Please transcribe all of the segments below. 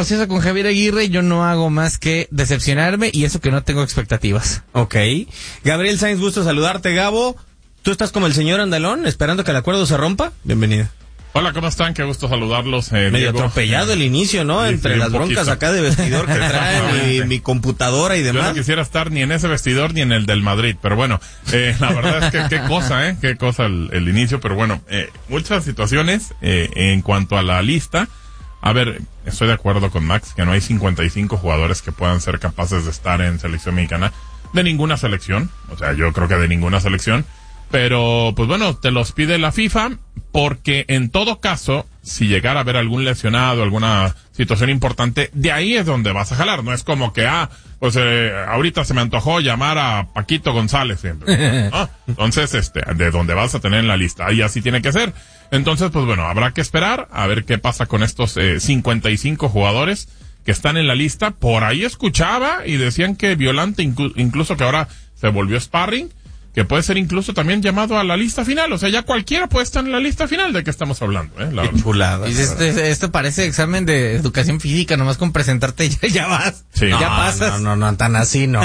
proceso con Javier Aguirre, yo no hago más que decepcionarme, y eso que no tengo expectativas. Ok. Gabriel Sainz, gusto saludarte, Gabo. ¿Tú estás como el señor Andalón, esperando que el acuerdo se rompa? Bienvenido. Hola, ¿cómo están? Qué gusto saludarlos. Medio Diego. Atropellado el inicio, ¿no? Sí, Entre sí, las broncas poquito. acá de vestidor que traen, mi computadora y Yo demás. no quisiera estar ni en ese vestidor ni en el del Madrid, pero bueno, la verdad es que qué cosa el inicio, pero bueno, muchas situaciones en cuanto a la lista. A ver, estoy de acuerdo con Max que no hay 55 jugadores que puedan ser capaces de estar en selección mexicana, de ninguna selección, o sea, yo creo que de ninguna selección, pero pues bueno, te los pide la FIFA, porque en todo caso, si llegara a haber algún lesionado, alguna situación importante, de ahí es donde vas a jalar. No es como que, pues ahorita se me antojó llamar a Paquito González siempre, ¿no? Entonces, de donde vas a tener en la lista, ahí así tiene que ser. Entonces, pues bueno, habrá que esperar a ver qué pasa con estos 55 jugadores que están en la lista. Por ahí escuchaba y decían que Violante, incluso que ahora se volvió sparring, que puede ser incluso también llamado a la lista final. O sea, ya cualquiera puede estar en la lista final. ¿De qué estamos hablando? La Qué chulada. Esto parece examen de educación física, nomás con presentarte ya vas. Sí. Ya pasas. No, tan así no.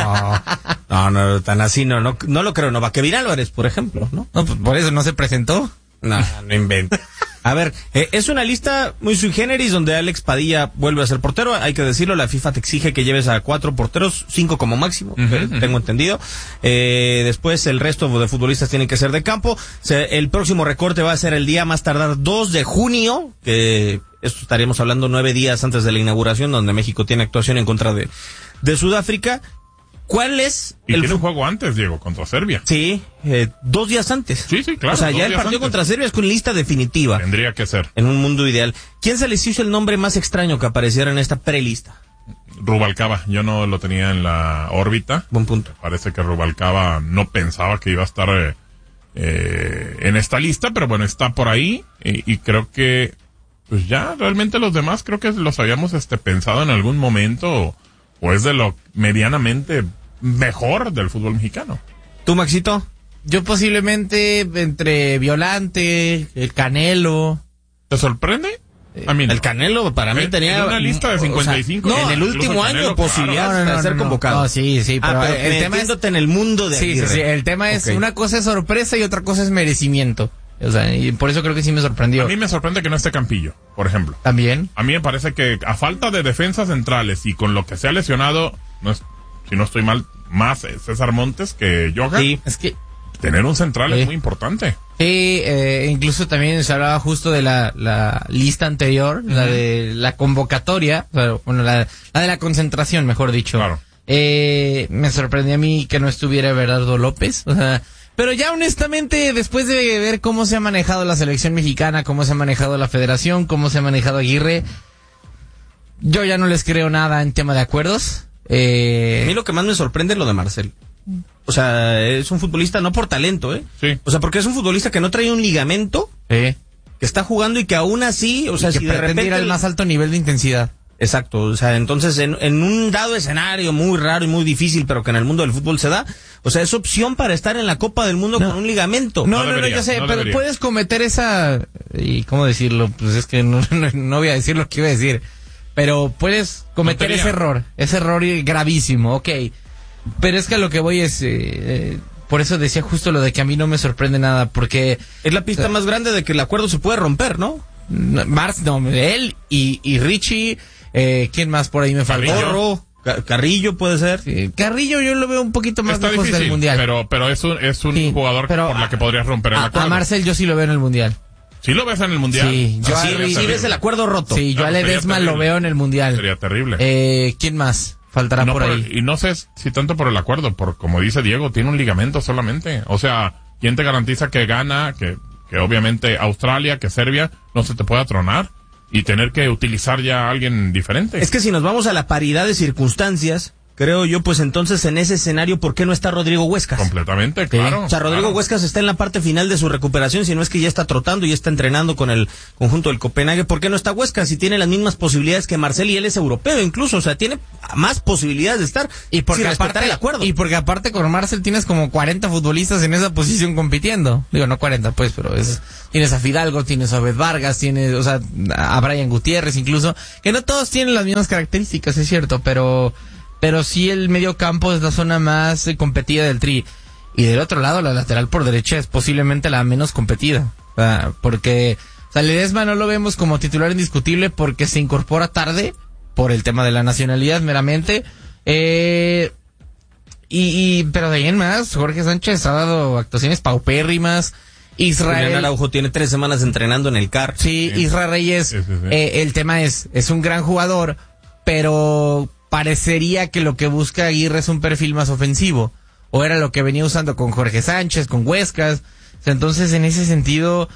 No, tan así no lo creo. No, Vaquevir Álvarez, por ejemplo, ¿no? No, pues por eso no se presentó. No inventa. A ver, es una lista muy sui generis donde Alex Padilla vuelve a ser portero. Hay que decirlo, la FIFA te exige que lleves a 4 porteros, 5 como máximo, tengo entendido. Después el resto de futbolistas tienen que ser de campo. El próximo recorte va a ser el día más tardar 2 de junio, que esto estaríamos hablando 9 días antes de la inauguración, donde México tiene actuación en contra de Sudáfrica. ¿Cuál es y tiene un juego antes, Diego, contra Serbia? Sí, 2 días antes. Sí, claro. O sea, ya el partido contra Serbia es con lista definitiva. Tendría que ser. En un mundo ideal. ¿Quién se les hizo el nombre más extraño que apareciera en esta prelista? Rubalcaba, yo no lo tenía en la órbita. Buen punto. Parece que Rubalcaba no pensaba que iba a estar en esta lista, pero bueno, está por ahí y creo que pues ya realmente los demás creo que los habíamos pensado en algún momento o es de lo medianamente mejor del fútbol mexicano. ¿Tú, Maxito? Yo posiblemente entre Violante, el Canelo. ¿Te sorprende? A mí no. El Canelo para mí tenía... En una lista de 55. O sea, no, en el último año posibilidad de ser convocado. No, sí, pero el tema es en el mundo de Aguirre. Sí, el tema es una cosa es sorpresa y otra cosa es merecimiento. O sea, y por eso creo que sí me sorprendió. A mí me sorprende que no esté Campillo, por ejemplo. ¿También? A mí me parece que a falta de defensas centrales y con lo que se ha lesionado, si no estoy mal, más César Montes que Johan. Sí, es que tener un central es muy importante. Sí, incluso también se hablaba justo de la lista anterior, la de la convocatoria, bueno, la de la concentración, mejor dicho. Claro. Me sorprendió a mí que no estuviera Everardo López, o sea, pero ya honestamente, después de ver cómo se ha manejado la selección mexicana, cómo se ha manejado la federación, cómo se ha manejado Aguirre, yo ya no les creo nada en tema de acuerdos. A mí lo que más me sorprende es lo de Marcel. O sea, es un futbolista no por talento, Sí. O sea, porque es un futbolista que no trae un ligamento, que está jugando y que aún así, o sea, que si de repente ir al más alto nivel de intensidad. Exacto, o sea, entonces en un dado escenario muy raro y muy difícil, pero que en el mundo del fútbol se da, o sea, es opción para estar en la Copa del Mundo con un ligamento. No, yo sé, pero debería. puedes cometer esa, y cómo decirlo, pues es que no voy a decir lo que iba a decir, pero puedes cometer ese error gravísimo, ok, pero es que a lo que voy es, por eso decía justo lo de que a mí no me sorprende nada, porque es la pista más grande de que el acuerdo se puede romper, ¿no? Él y Richie, ¿quién más por ahí me faltó? Carrillo puede ser. Sí, Carrillo yo lo veo un poquito más Está lejos difícil, del Mundial. Pero es un jugador por la que podrías romper el acuerdo. A Marcel yo sí lo veo en el Mundial. ¿Sí lo ves en el Mundial? Sí, yo sí ves el acuerdo roto. Sí, yo a Ledesma lo veo en el Mundial. Sería terrible. ¿Quién más faltará por ahí? Y no sé si tanto por el acuerdo, por como dice Diego, tiene un ligamento solamente. O sea, ¿quién te garantiza que gana, que obviamente Australia, que Serbia, no se te pueda tronar y tener que utilizar ya a alguien diferente? Es que si nos vamos a la paridad de circunstancias, creo yo, pues entonces en ese escenario, ¿por qué no está Rodrigo Huescas? Completamente, claro. O sea, Rodrigo Huescas está en la parte final de su recuperación, si no es que ya está trotando y ya está entrenando con el conjunto del Copenhague. ¿Por qué no está Huescas? Si tiene las mismas posibilidades que Marcel y él es europeo incluso, o sea, tiene más posibilidades de estar y porque sin aparte, respetar el acuerdo. Y porque aparte con Marcel tienes como 40 futbolistas en esa posición compitiendo. Digo, no 40 pues, pero tienes a Fidalgo, tienes a Obed Vargas, tienes, o sea, a Brian Gutiérrez incluso, que no todos tienen las mismas características, es cierto, pero sí el medio campo es la zona más competida del Tri. Y del otro lado, la lateral por derecha es posiblemente la menos competida. Porque, o sea, Ledesma no lo vemos como titular indiscutible porque se incorpora tarde, por el tema de la nacionalidad meramente. Pero de ahí en más, Jorge Sánchez ha dado actuaciones paupérrimas. Julián Araujo tiene 3 semanas entrenando en el CAR. Sí, Isra Reyes, sí. El tema es un gran jugador, pero parecería que lo que busca Aguirre es un perfil más ofensivo, o era lo que venía usando con Jorge Sánchez, con Huescas. O sea, entonces en ese sentido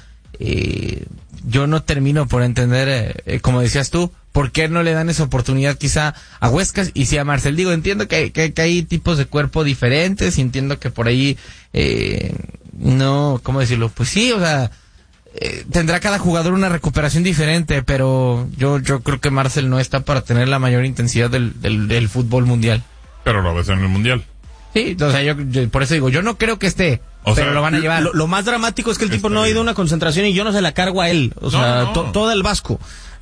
yo no termino por entender, como decías tú, por qué no le dan esa oportunidad quizá a Huescas y sí a Marcel. Digo, entiendo que hay tipos de cuerpo diferentes, y entiendo que por ahí no, ¿cómo decirlo? Pues sí, o sea, tendrá cada jugador una recuperación diferente, pero yo creo que Marcel no está para tener la mayor intensidad del fútbol mundial. Pero lo ves en el mundial. Sí, o sea, yo por eso digo, yo no creo que esté, pero lo van a llevar. Lo más dramático es que el tipo no ha ido a una concentración y yo no se la cargo a él, o sea, todo el Vasco.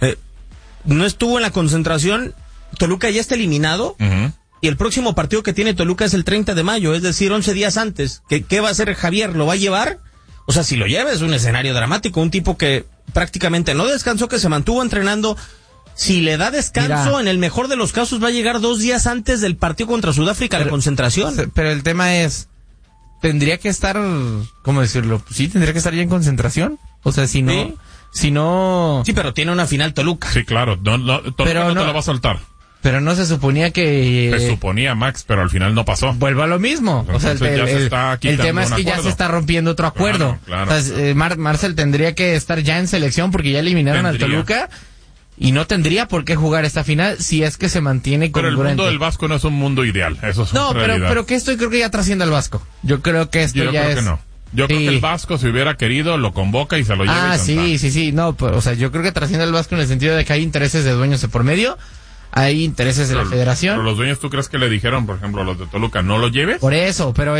No estuvo en la concentración, Toluca ya está eliminado. Uh-huh. Y el próximo partido que tiene Toluca es el 30 de mayo, es decir, 11 días antes. ¿Qué va a hacer Javier? ¿Lo va a llevar? O sea, si lo lleva es un escenario dramático. Un tipo que prácticamente no descansó, que se mantuvo entrenando. Si le da descanso, en el mejor de los casos va a llegar 2 días antes del partido contra Sudáfrica a la concentración. Pero el tema es, tendría que estar, ¿cómo decirlo? Sí, tendría que estar ya en concentración. O sea, si no... ¿Sí? Si no... Sí, pero tiene una final Toluca. Sí, claro. Toluca no te lo va a soltar. Pero no se suponía que... Se suponía, Max, pero al final no pasó. Vuelva a lo mismo. O sea, el tema es que ya se está rompiendo otro acuerdo. Claro. O sea, Marcel tendría que estar ya en selección porque ya eliminaron al Toluca y no tendría por qué jugar esta final si es que se mantiene congruente. Pero el mundo del Vasco no es un mundo ideal. Eso es una realidad. pero que esto creo que ya trasciende al Vasco. Yo creo que esto ya es... Que no. Yo creo que el Vasco, si hubiera querido, lo convoca y se lo lleva. Sí. No, pues, o sea, yo creo que trasciende al Vasco en el sentido de que hay intereses de dueños de por medio. Hay intereses de la federación. Pero los dueños, ¿tú crees que le dijeron, por ejemplo, a los de Toluca, no lo lleves? Por eso, pero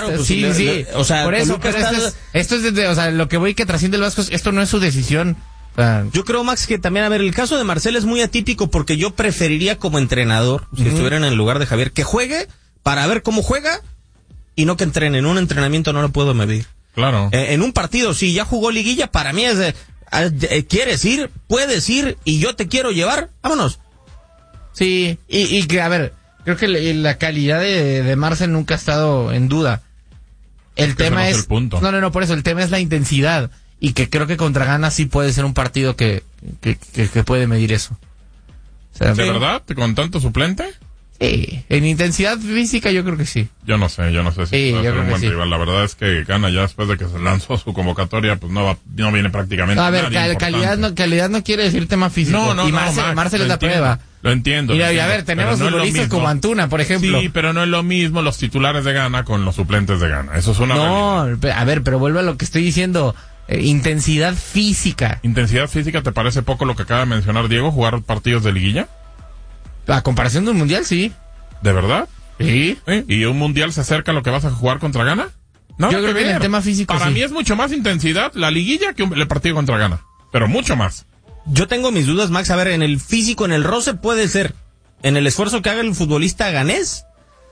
sí. O sea, por eso, pero esto es desde, o sea, lo que voy que trasciende el Vasco, esto no es su decisión. O sea, yo creo, Max, que también, a ver, el caso de Marcel es muy atípico porque yo preferiría como entrenador, si estuvieran en el lugar de Javier, que juegue para ver cómo juega y no que entrene. En un entrenamiento no lo puedo medir. Claro. En un partido, si ya jugó liguilla, para mí es ¿quieres ir? ¿Puedes ir? Y yo te quiero llevar. Vámonos. Sí, y que, a ver, creo que la calidad de Marcel nunca ha estado en duda. El tema es... No, por eso, el tema es la intensidad. Y que creo que contra Ghana sí puede ser un partido que puede medir eso. O sea, ¿de verdad? ¿Con tanto suplente? Sí, en intensidad física yo creo que sí. Yo no sé si puede ser un buen rival. La verdad es que Ghana ya después de que se lanzó su convocatoria, pues no viene prácticamente a ver, calidad no quiere decir tema físico. No, y Marcel es la prueba. Lo entiendo. Y a ver, tenemos futbolistas como Antuna, por ejemplo. Sí, pero no es lo mismo los titulares de Ghana con los suplentes de Ghana. Eso es una realidad. A ver, pero vuelve a lo que estoy diciendo. Intensidad física. ¿Intensidad física te parece poco lo que acaba de mencionar Diego? ¿Jugar partidos de liguilla? A comparación de un mundial, sí. ¿De verdad? Sí. ¿Y un mundial se acerca a lo que vas a jugar contra Ghana? No, yo creo que en el tema físico para mí es mucho más intensidad la liguilla que el partido contra Ghana. Pero mucho más. Yo tengo mis dudas, Max. A ver, en el físico, en el roce puede ser. En el esfuerzo que haga el futbolista ganés,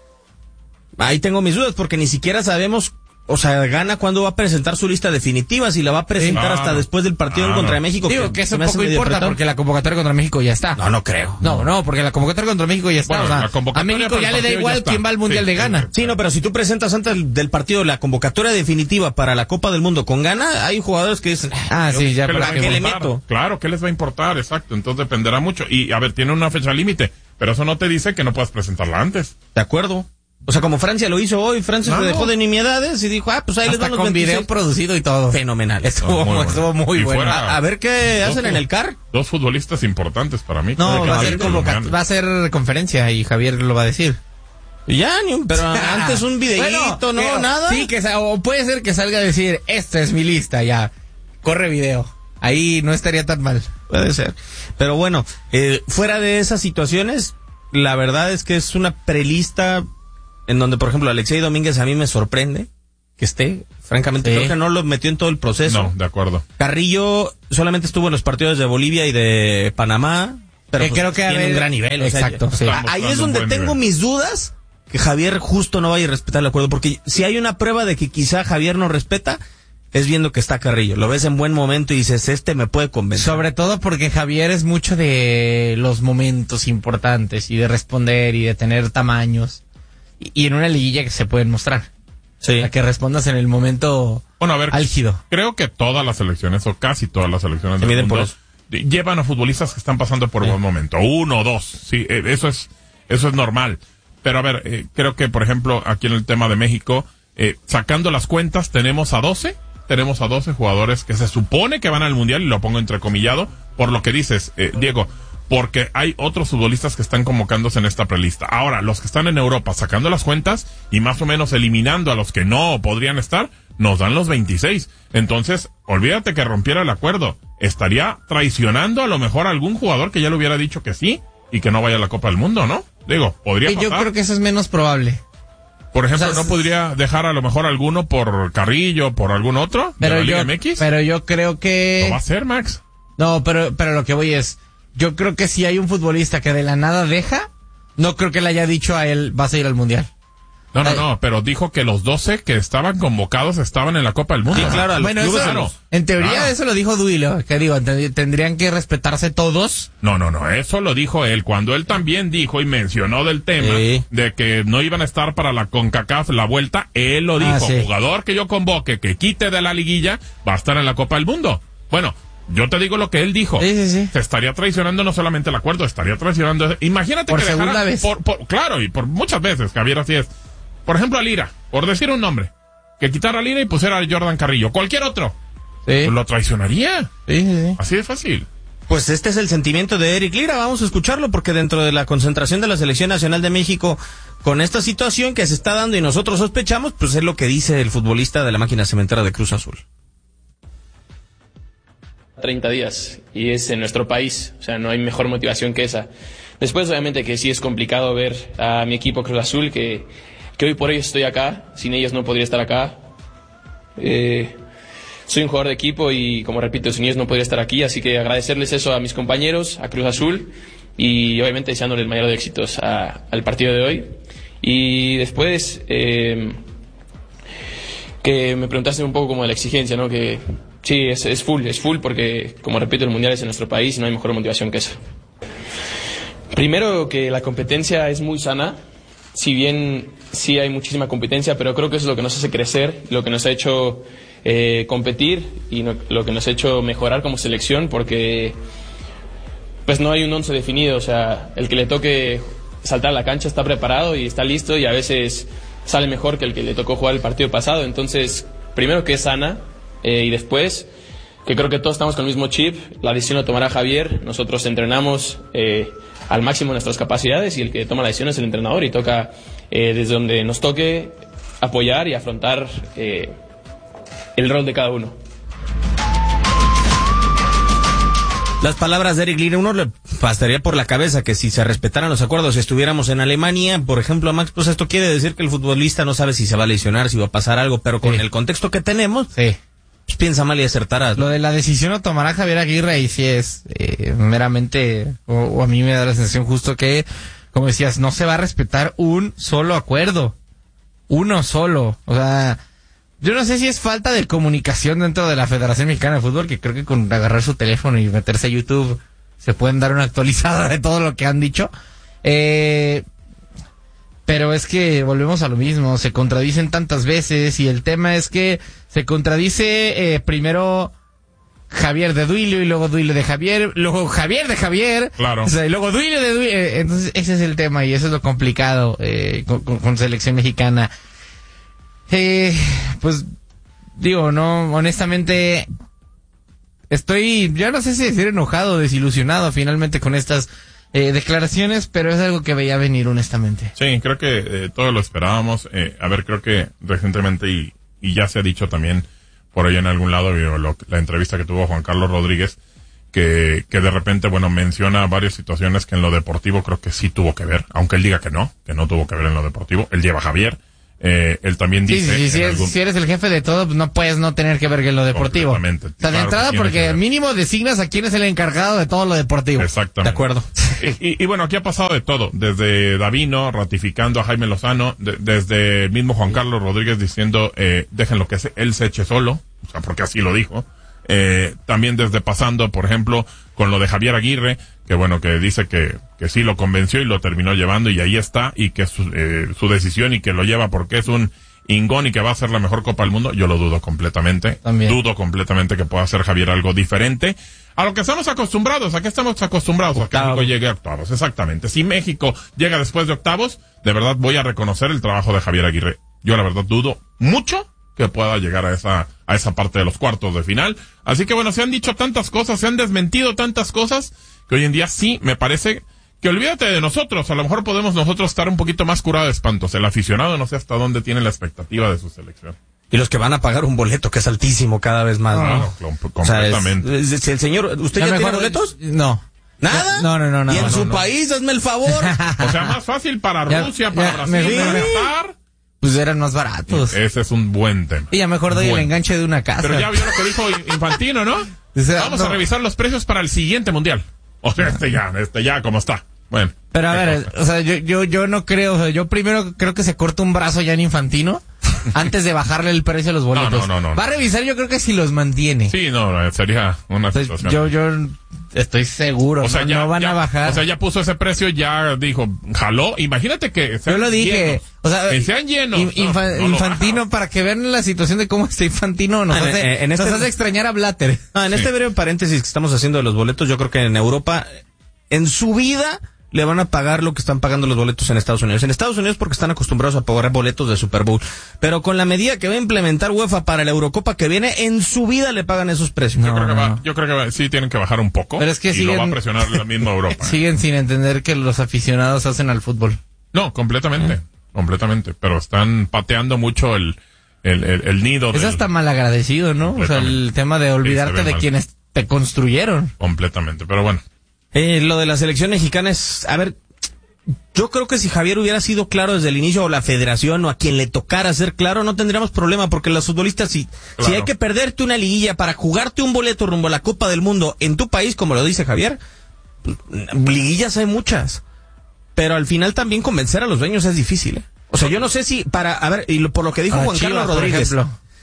ahí tengo mis dudas porque ni siquiera sabemos... O sea, Ghana cuándo va a presentar su lista definitiva, si la va a presentar hasta después del partido en contra México. Digo que eso poco importa porque la convocatoria contra México ya está. No creo. No, porque la convocatoria contra México ya está. Bueno, o sea, a México ya le da igual quién va al Mundial de Ghana. Sí, no, pero si tú presentas antes del partido la convocatoria definitiva para la Copa del Mundo con Ghana, hay jugadores que dicen, sí, ya ¿para qué le meto? Claro, ¿qué les va a importar? Exacto, entonces dependerá mucho. Y, a ver, tiene una fecha límite, pero eso no te dice que no puedas presentarla antes. De acuerdo. O sea, como Francia lo hizo hoy, Francia se dejó de nimiedades y dijo, pues ahí hasta les van los con 26. Video producido y todo. Fenomenal. Estuvo muy bueno. A ver qué hacen en el CAR. 2 futbolistas importantes para mí. No, va a ser conferencia y Javier lo va a decir. Ya, pero antes un videíto, bueno, nada. Sí, o puede ser que salga a decir, esta es mi lista, ya, corre video. Ahí no estaría tan mal. Puede ser. Pero bueno, fuera de esas situaciones, la verdad es que es una prelista en donde, por ejemplo, Alexei Domínguez a mí me sorprende que esté. Francamente, creo que no lo metió en todo el proceso. No, de acuerdo. Carrillo solamente estuvo en los partidos de Bolivia y de Panamá, pero pues, creo que tiene un gran nivel. Exacto. O sea, ahí es donde tengo mis dudas que Javier justo no vaya a respetar el acuerdo, porque si hay una prueba de que quizá Javier no respeta, es viendo que está Carrillo. Lo ves en buen momento y dices, me puede convencer. Sobre todo porque Javier es mucho de los momentos importantes y de responder y de tener tamaños. Y en una liguilla que se pueden mostrar. Sí. A que respondas en el momento álgido. Creo que todas las selecciones, o casi todas las selecciones del mundo, llevan a futbolistas que están pasando por buen momento. 1 o 2. Sí, eso es normal. Pero a ver, creo que, por ejemplo, aquí en el tema de México, sacando las cuentas, tenemos a 12 jugadores que se supone que van al Mundial, y lo pongo entrecomillado, por lo que dices, Diego, porque hay otros futbolistas que están convocándose en esta prelista. Ahora, los que están en Europa, sacando las cuentas y más o menos eliminando a los que no podrían estar, nos dan los 26. Entonces, olvídate que rompiera el acuerdo. Estaría traicionando a lo mejor a algún jugador que ya le hubiera dicho que sí y que no vaya a la Copa del Mundo, ¿no? Digo, podría pasar. Yo creo que eso es menos probable. Por ejemplo, ¿no podría dejar a lo mejor alguno por Carrillo, por algún otro de la Liga MX? Pero yo creo que... Lo va a hacer, Max. No, pero lo que voy es... Yo creo que si hay un futbolista que de la nada deja, no creo que le haya dicho a él, vas a ir al Mundial. No, pero dijo que los 12 que estaban convocados estaban en la Copa del Mundo. Sí, claro. Bueno, en teoría eso lo dijo Duilo, que digo, tendrían que respetarse todos. No, eso lo dijo él, cuando él también dijo y mencionó del tema de que no iban a estar para la CONCACAF la vuelta, él lo dijo, jugador que yo convoque, que quite de la liguilla, va a estar en la Copa del Mundo. Bueno, yo te digo lo que él dijo. Sí. Se estaría traicionando no solamente el acuerdo, estaría traicionando... Imagínate por que segunda dejara... vez. Claro, y por muchas veces, Javier, así es. Por ejemplo, a Lira, por decir un nombre, que quitara a Lira y pusiera a Jordan Carrillo, cualquier otro, pues lo traicionaría. Sí. Así de fácil. Pues este es el sentimiento de Eric Lira, vamos a escucharlo, porque dentro de la concentración de la Selección Nacional de México, con esta situación que se está dando y nosotros sospechamos, pues es lo que dice el futbolista de la máquina cementera de Cruz Azul. 30 días, y es en nuestro país, o sea, no hay mejor motivación que esa. Después, obviamente, que sí es complicado ver a mi equipo Cruz Azul, que hoy por hoy estoy acá, sin ellos no podría estar acá. Soy un jugador de equipo y, como repito, sin ellos no podría estar aquí, así que agradecerles eso a mis compañeros, a Cruz Azul, y obviamente deseándoles el mayor de éxitos al partido de hoy. Y después, que me preguntaste un poco como de la exigencia, ¿no? Que sí, es full, porque, como repito, el Mundial es en nuestro país y no hay mejor motivación que esa. Primero, que la competencia es muy sana. Si bien sí hay muchísima competencia, pero creo que eso es lo que nos hace crecer, lo que nos ha hecho competir y lo que nos ha hecho mejorar como selección, porque pues no hay un 11 definido, o sea, el que le toque saltar a la cancha está preparado y está listo, y a veces sale mejor que el que le tocó jugar el partido pasado. Entonces, primero que es sana, y después que creo que todos estamos con el mismo chip. La decisión lo tomará Javier, nosotros entrenamos al máximo nuestras capacidades, y el que toma la decisión es el entrenador, y toca desde donde nos toque apoyar y afrontar el rol de cada uno. Las palabras de Eric Lira, uno le pasaría por la cabeza que si se respetaran los acuerdos, si estuviéramos en Alemania, por ejemplo, Max, pues esto quiere decir que el futbolista no sabe si se va a lesionar, si va a pasar algo, pero con el contexto que tenemos, pues piensa mal y acertarás, ¿no? Lo de la decisión lo tomará Javier Aguirre, y si es meramente, o a mí me da la sensación justo que, como decías, no se va a respetar un solo acuerdo. Uno solo. O sea, yo no sé si es falta de comunicación dentro de la Federación Mexicana de Fútbol, que creo que con agarrar su teléfono y meterse a YouTube se pueden dar una actualizada de todo lo que han dicho. Pero es que volvemos a lo mismo, se contradicen tantas veces, y el tema es que se contradice primero Javier de Duilio, y luego Duilio de Javier, luego Javier de Javier, claro. O sea, y luego Duilio de Duilio. Entonces ese es el tema, y eso es lo complicado con selección mexicana. Pues digo, no, honestamente estoy, ya no sé si decir enojado o desilusionado finalmente con estas declaraciones, pero es algo que veía venir honestamente. Sí, creo que todos lo esperábamos. Creo que recientemente y ya se ha dicho también por ahí en algún lado, la entrevista que tuvo Juan Carlos Rodríguez, que de repente, menciona varias situaciones que en lo deportivo creo que sí tuvo que ver, aunque él diga que no tuvo que ver en lo deportivo. Él lleva a Javier. Él también dice... Si eres el jefe de todo, pues no puedes no tener que ver en lo deportivo. Completamente. O sea, de entrada, porque mínimo designas a quién es el encargado de todo lo deportivo. Exactamente. De acuerdo. Y bueno, aquí ha pasado de todo. Desde Davino ratificando a Jaime Lozano, desde el mismo Juan Carlos Rodríguez diciendo, déjenlo que él se eche solo. O sea, porque así lo dijo. También desde pasando, por ejemplo, con lo de Javier Aguirre, que dice que sí lo convenció y lo terminó llevando y ahí está, y que su decisión y que lo lleva porque es un ingón y que va a ser la mejor Copa del Mundo, yo lo dudo completamente. También. Dudo completamente que pueda hacer Javier algo diferente a lo que estamos acostumbrados. ¿A qué estamos acostumbrados? A que México llegue a octavos, exactamente. Si México llega después de octavos, de verdad voy a reconocer el trabajo de Javier Aguirre. Yo la verdad dudo mucho que pueda llegar a esa parte de los cuartos de final. Así que se han dicho tantas cosas, se han desmentido tantas cosas, que hoy en día sí me parece que olvídate de nosotros. A lo mejor podemos nosotros estar un poquito más curados de espantos. El aficionado no sé hasta dónde tiene la expectativa de su selección. Y los que van a pagar un boleto que es altísimo cada vez más, ¿no? Completamente. O sea, el señor, ¿usted ya tiene boletos? No. ¿Nada? No. ¿Y en su país? Hazme el favor. O sea, más fácil para Rusia, para Brasil, estar... Pues eran más baratos. Ese es un buen tema. Y ya mejor doy el enganche de una casa. Pero ya vio lo que dijo Infantino, ¿no? Vamos a revisar los precios para el siguiente mundial. O sea, este ya, ¿cómo está? Bueno. Pero a ver, o sea, yo no creo, o sea, yo primero creo que se corta un brazo ya en Infantino antes de bajarle el precio a los boletos. No. Va a revisar, yo creo que si los mantiene. Sí, sería una situación. Yo estoy seguro, o sea, no van a bajar. O sea, ya puso ese precio, ya dijo, jaló. Imagínate que sean yo lo dije, llenos, o sea, que sean llenos. Infantino, para que vean la situación de cómo está Infantino, nos hace extrañar a Blatter. En este breve paréntesis que estamos haciendo de los boletos, yo creo que en Europa, en su vida, le van a pagar lo que están pagando los boletos en Estados Unidos. En Estados Unidos porque están acostumbrados a pagar boletos de Super Bowl. Pero con la medida que va a implementar UEFA para la Eurocopa que viene, en su vida le pagan esos precios. Yo creo que sí tienen que bajar un poco. Pero es que lo va a presionar la misma Europa. Siguen sin entender que los aficionados hacen al fútbol. No, completamente. Pero están pateando mucho el nido. Es hasta malagradecido, ¿no? O sea, el tema de olvidarte de quienes te construyeron. Completamente, pero bueno. Lo de la selección mexicana es, a ver, yo creo que si Javier hubiera sido claro desde el inicio, o la federación, o a quien le tocara ser claro, no tendríamos problema, porque los futbolistas, si hay que perderte una liguilla para jugarte un boleto rumbo a la Copa del Mundo en tu país, como lo dice Javier, liguillas hay muchas, pero al final también convencer a los dueños es difícil, ¿eh? O sea, yo no sé si por lo que dijo Juan Carlos Rodríguez,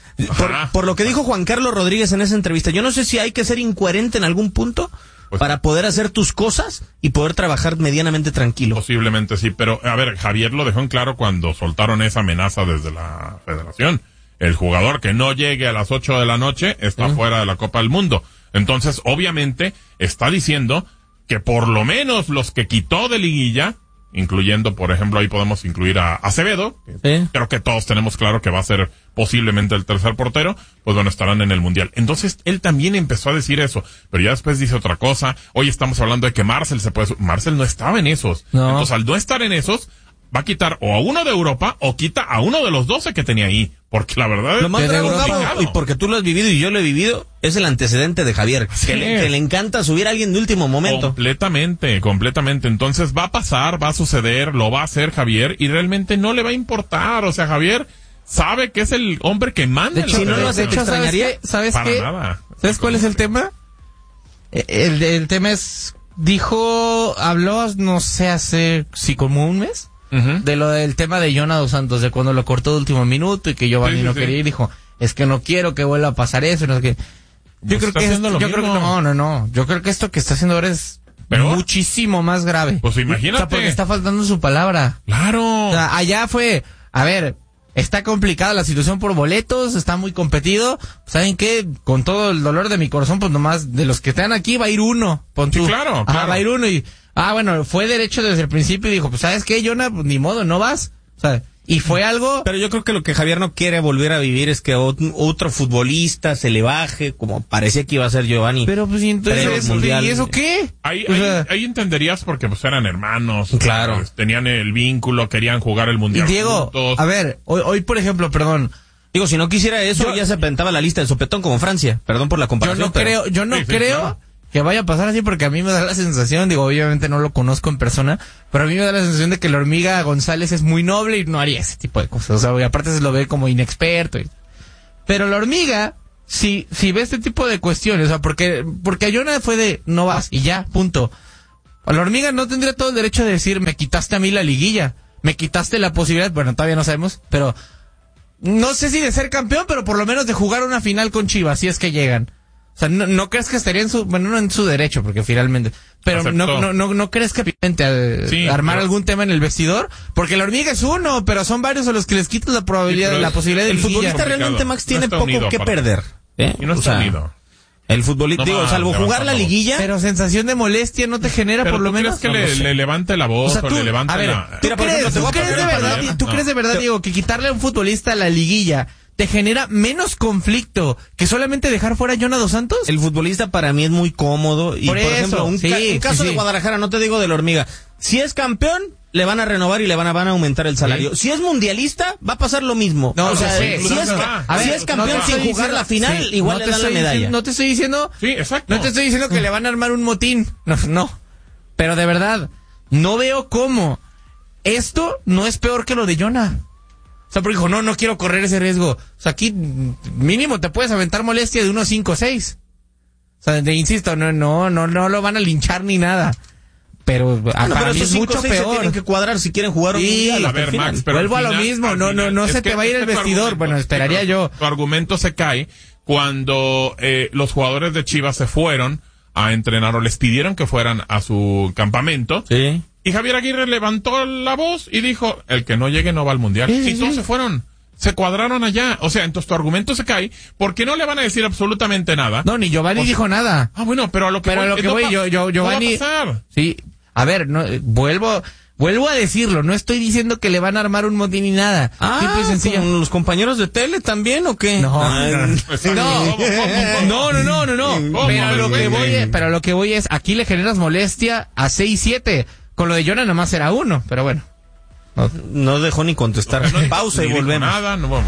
por lo que dijo Juan Carlos Rodríguez en esa entrevista, yo no sé si hay que ser incoherente en algún punto para poder hacer tus cosas y poder trabajar medianamente tranquilo. Posiblemente sí, pero a ver, Javier lo dejó en claro cuando soltaron esa amenaza desde la federación. El jugador que no llegue a las 8 de la noche está fuera de la Copa del Mundo. Entonces, obviamente, está diciendo que por lo menos los que quitó de liguilla, incluyendo, por ejemplo, ahí podemos incluir a Acevedo, que creo que todos tenemos claro que va a ser posiblemente el tercer portero, pues estarán en el Mundial. Entonces, él también empezó a decir eso, pero ya después dice otra cosa. Hoy estamos hablando de que Marcel no estaba en esos. No. Entonces, al no estar en esos, va a quitar o a uno de Europa o quita a uno de los 12 que tenía ahí. Porque la verdad lo más bravo, y porque tú lo has vivido y yo lo he vivido, es el antecedente de Javier, que le encanta subir a alguien de último momento. Completamente. Entonces va a pasar, va a suceder, lo va a hacer Javier y realmente no le va a importar. O sea, Javier sabe que es el hombre que manda. Si no lo has hecho, ¿sabes qué? Nada. ¿Sabes cuál es el tema? El tema es, habló, no sé, hace como un mes. De lo del tema de Jonah Dos Santos, de cuando lo cortó de último minuto y que Giovanni no quería ir, dijo, es que no quiero que vuelva a pasar eso, no sé qué. Yo creo que esto que está haciendo ahora es muchísimo más grave. Pues imagínate. O sea, porque está faltando su palabra. Claro. O sea, allá fue, a ver, está complicada la situación por boletos, está muy competido. ¿Saben qué? Con todo el dolor de mi corazón, pues nomás de los que están aquí va a ir uno. Sí, claro. Va a ir uno y... bueno, fue derecho desde el principio y dijo, pues, ¿sabes qué, Jonah? Pues ni modo, no vas. O sea, Y fue algo... Pero yo creo que lo que Javier no quiere volver a vivir es que otro futbolista se le baje, como parecía que iba a ser Giovanni. Pero pues, ¿y entonces ¿y eso qué? Ahí entenderías porque pues eran hermanos. Claro. Pues, tenían el vínculo, querían jugar el Mundial Diego, juntos. a ver, hoy por ejemplo, perdón. Digo, si no quisiera eso, ya se aventaba la lista del sopetón como Francia. Perdón por la comparación. Yo no creo que vaya a pasar así, porque a mí me da la sensación, digo, obviamente no lo conozco en persona, pero a mí me da la sensación de que la hormiga González es muy noble y no haría ese tipo de cosas. O sea, y aparte se lo ve como inexperto. Pero la hormiga, si ve este tipo de cuestiones, o sea, porque a Jonah fue de no vas y ya, punto. La hormiga no tendría todo el derecho de decir, me quitaste a mí la liguilla, me quitaste la posibilidad, bueno, todavía no sabemos, pero no sé si de ser campeón, pero por lo menos de jugar una final con Chivas, si es que llegan. O sea, no crees que estaría no en su derecho, porque finalmente, pero no crees que armar algún tema en el vestidor, porque la hormiga es uno, pero son varios a los que les quitas la probabilidad, la posibilidad de el futbolista realmente, Max, tiene poco que perder. Y no está unido. El futbolista, salvo jugar la liguilla. Pero sensación de molestia no te genera, por lo menos. ¿Crees que le levante la voz o le levante la... ¿Tú crees de verdad, Diego, que quitarle a un futbolista la liguilla te genera menos conflicto que solamente dejar fuera a Jonah Dos Santos? El futbolista para mí es muy cómodo. Y por ejemplo, un caso de Guadalajara, no te digo de la hormiga. Si es campeón, le van a renovar y le van a aumentar el salario. Si es mundialista, va a pasar lo mismo. No, o sea, si es campeón sin jugar la final, igual le dan la medalla. No te estoy diciendo... Sí, exacto. No te estoy diciendo que le van a armar un motín. No. Pero de verdad, no veo cómo esto no es peor que lo de Jonah. O sea, porque dijo, no quiero correr ese riesgo. O sea, aquí mínimo te puedes aventar molestia de 1-5-6. O sea, insisto, no lo van a linchar ni nada. Pero para mí es mucho peor. Tienen que cuadrar si quieren jugar un mundial. A ver, Max, pero vuelvo a lo mismo, no se te va a ir el vestidor. Bueno, esperaría yo. Tu argumento se cae cuando los jugadores de Chivas se fueron a entrenar o les pidieron que fueran a su campamento. Sí. Y Javier Aguirre levantó la voz y dijo, el que no llegue no va al Mundial. Y todos se fueron. Se cuadraron allá. O sea, entonces tu argumento se cae porque no le van a decir absolutamente nada. No, ni Giovanni dijo nada. Ah, bueno, pero a lo que voy, Giovanni... No va a pasar. Sí, a ver, vuelvo a decirlo, no estoy diciendo que le van a armar un motín ni nada. Simple y sencillo. ¿Con los compañeros de tele también o qué? No. Pero lo que voy es, aquí le generas molestia a 6-7. Con lo de Jonah nomás era 1, pero bueno. No dejó ni contestar. Pausa y volvemos. Nada, no, bueno.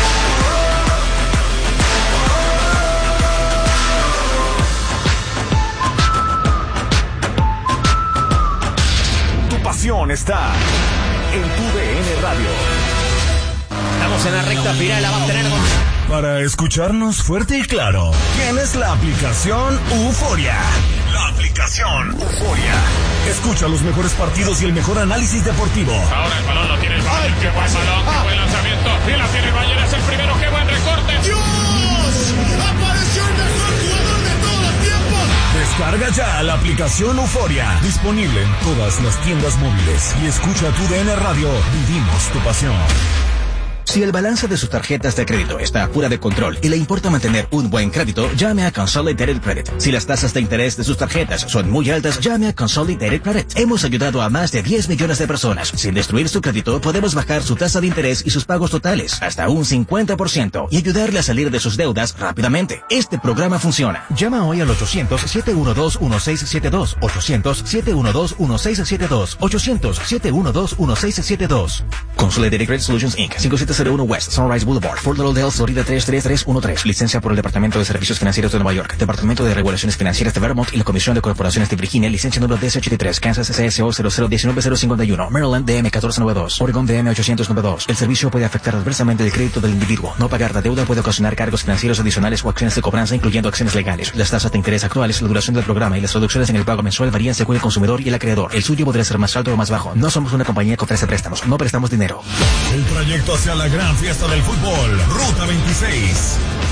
Tu pasión está en tu DN Radio. Estamos en la recta final, la va a tener Para escucharnos fuerte y claro, tienes la aplicación Euforia. La aplicación Euforia. Escucha los mejores partidos y el mejor análisis deportivo. Ahora el balón lo tiene el Bayern. Qué buen balón, qué buen lanzamiento. Y la tiene el Bayern, es el primero. Qué buen recorte. ¡Dios! ¡Apareció el mejor jugador de todos los tiempos! Descarga ya la aplicación Euforia. Disponible en todas las tiendas móviles. Y escucha tu DN Radio. Vivimos tu pasión. Si el balance de sus tarjetas de crédito está fuera de control y le importa mantener un buen crédito, llame a Consolidated Credit. Si las tasas de interés de sus tarjetas son muy altas, llame a Consolidated Credit. Hemos ayudado a más de 10 millones de personas. Sin destruir su crédito, podemos bajar su tasa de interés y sus pagos totales hasta un 50% y ayudarle a salir de sus deudas rápidamente. Este programa funciona. Llama hoy al 800-712-1672. 800-712-1672. 800-712-1672. Consolidated Credit Solutions Inc. 5701 West Sunrise Boulevard, Fort Lauderdale, Florida 33313. Licencia por el Departamento de Servicios Financieros de Nueva York, Departamento de Regulaciones Financieras de Vermont y la Comisión de Corporaciones de Virginia. Licencia número DC83, Kansas CSO 0019051, Maryland DM 1492, Oregon DM 892. El servicio puede afectar adversamente el crédito del individuo. No pagar la deuda puede ocasionar cargos financieros adicionales o acciones de cobranza, incluyendo acciones legales. Las tasas de interés actuales, la duración del programa y las reducciones en el pago mensual varían según el consumidor y el acreedor. El suyo podría ser más alto o más bajo. No somos una compañía que ofrece préstamos. No prestamos dinero. El trayecto hacia la gran fiesta del fútbol, Ruta 26.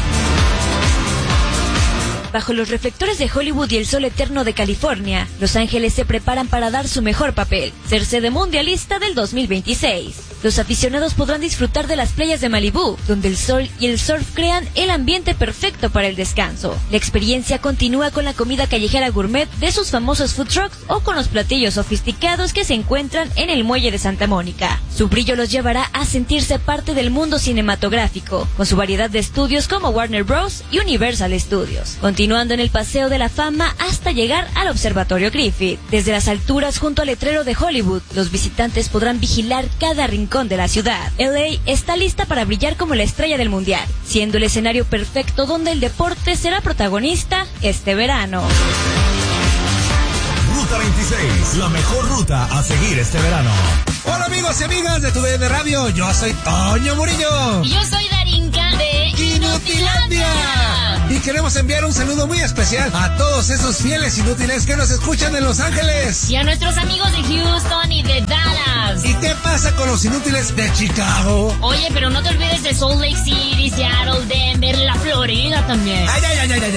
Bajo los reflectores de Hollywood y el sol eterno de California, Los Ángeles se preparan para dar su mejor papel, ser sede mundialista del 2026. Los aficionados podrán disfrutar de las playas de Malibú, donde el sol y el surf crean el ambiente perfecto para el descanso. La experiencia continúa con la comida callejera gourmet de sus famosos food trucks o con los platillos sofisticados que se encuentran en el muelle de Santa Mónica. Su brillo los llevará a sentirse parte del mundo cinematográfico, con su variedad de estudios como Warner Bros. Y Universal Studios, continuando en el paseo de la fama hasta llegar al Observatorio Griffith. Desde las alturas junto al letrero de Hollywood, los visitantes podrán vigilar cada rincón de la ciudad. LA está lista para brillar como la estrella del mundial, siendo el escenario perfecto donde el deporte será protagonista este verano. Ruta 26, la mejor ruta a seguir este verano. Hola amigos y amigas de TUDN Radio, yo soy Toño Murillo. Y yo soy Darinka de Inutilandia. Y queremos enviar un saludo muy especial a todos esos fieles inútiles que nos escuchan en Los Ángeles. Y a nuestros amigos de Houston y de Dallas. ¿Y qué pasa con los inútiles de Chicago? Oye, pero no te olvides de Salt Lake City, Seattle, Denver, la Florida también. Ay.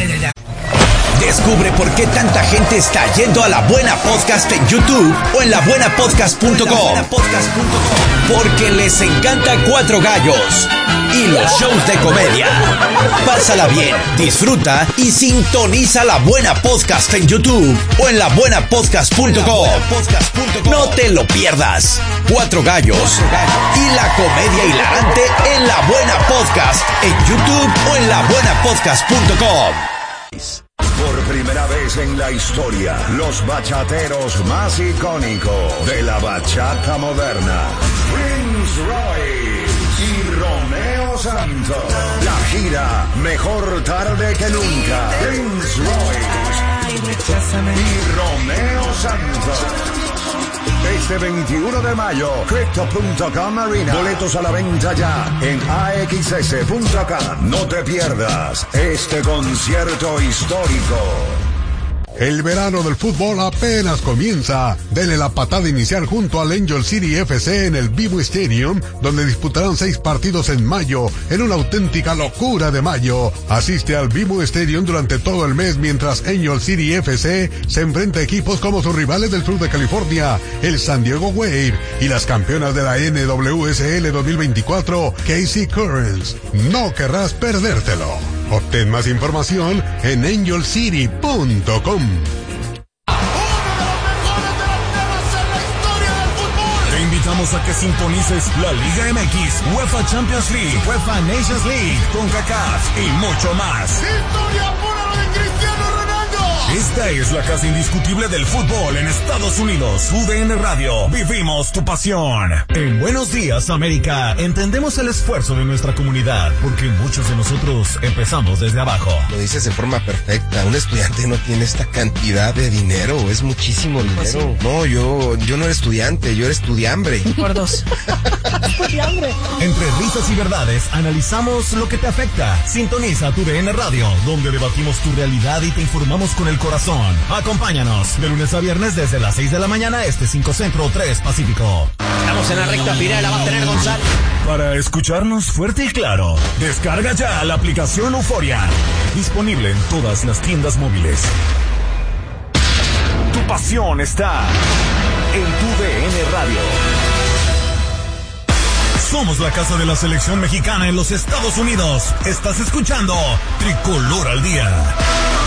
Descubre por qué tanta gente está yendo a La Buena Podcast en YouTube o en labuenapodcast.com. Porque les encanta Cuatro Gallos y los shows de comedia. Pásala bien, disfruta y sintoniza La Buena Podcast en YouTube o en labuenapodcast.com. No te lo pierdas. Cuatro Gallos y la comedia hilarante en La Buena Podcast en YouTube o en labuenapodcast.com. Por primera vez en la historia, los bachateros más icónicos de la bachata moderna, Prince Royce y Romeo Santos. La gira Mejor Tarde que Nunca. Prince Royce y Romeo Santos. Este 21 de mayo, Crypto.com Arena. Boletos a la venta ya en AXS.com. No te pierdas este concierto histórico. El verano del fútbol apenas comienza. Dele la patada inicial junto al Angel City FC en el BMO Stadium, donde disputarán 6 partidos en mayo, en una auténtica locura de mayo. Asiste al BMO Stadium durante todo el mes mientras Angel City FC se enfrenta a equipos como sus rivales del sur de California, el San Diego Wave, y las campeonas de la NWSL 2024, KC Currents. No querrás perdértelo. Obtén más información en angelcity.com. Te invitamos a que sintonices la Liga MX, UEFA Champions League, UEFA Nations League, CONCACAF y mucho más. ¡Historia pura de Cristiano Ronaldo! Esta es la casa indiscutible del fútbol en Estados Unidos. TUDN Radio, vivimos tu pasión. En Buenos Días, América, entendemos el esfuerzo de nuestra comunidad, porque muchos de nosotros empezamos desde abajo. Lo dices de forma perfecta. Un estudiante no tiene esta cantidad de dinero, es muchísimo dinero. Pues sí. No, yo no era estudiante, yo era estudiambre. Por dos. Estudiambre. Entre risas y verdades, analizamos lo que te afecta. Sintoniza TUDN Radio, donde debatimos tu realidad y te informamos con el corazón. Acompáñanos de lunes a viernes desde las 6 de la mañana, 5 Centro, 3 Pacífico. Estamos en la recta final, la va a tener Gonzalo. Para escucharnos fuerte y claro, descarga ya la aplicación Euforia. Disponible en todas las tiendas móviles. Tu pasión está en TUDN Radio. Somos la casa de la selección mexicana en los Estados Unidos. Estás escuchando Tricolor al Día.